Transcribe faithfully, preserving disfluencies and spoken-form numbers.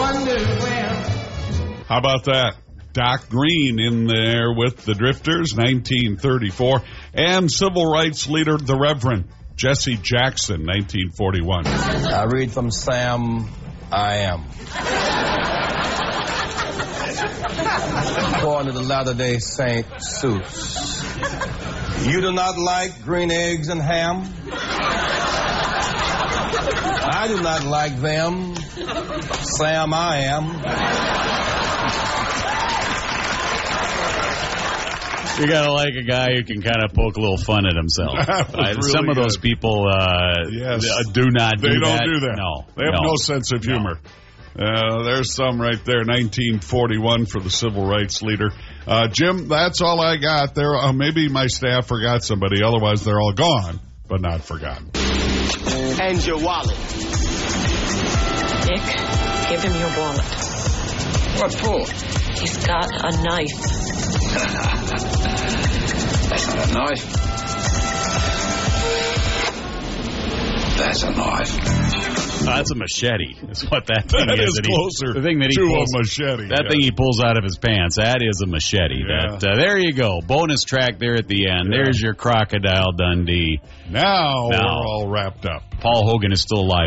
How about that? Doc Green in there with the Drifters, nineteen thirty-four. And civil rights leader, the Reverend Jesse Jackson, nineteen forty-one. I read from Sam I Am. According to the Latter-day Saint Seuss. You do not like green eggs and ham? I do not like them. Sam I Am. You gotta like a guy who can kind of poke a little fun at himself. Uh, really some of good. those people uh, yes. do not do they that. They don't do that. No. They have no, no sense of humor. No. Uh, there's some right there, nineteen forty-one for the civil rights leader. Uh, Jim, that's all I got there. Uh, maybe my staff forgot somebody. Otherwise, they're all gone, but not forgotten. And your wallet. Nick, give him your wallet. What for? He's got a knife. That's not a knife. That's a knife. Oh, that's a machete. That's what that thing that is. is closer he, the thing that he to pulls, a machete. That yeah. thing he pulls out of his pants. That is a machete. Yeah. That uh, there you go. Bonus track there at the end. Yeah. There's your Crocodile Dundee. Now, now we're all wrapped up. Paul Hogan is still alive.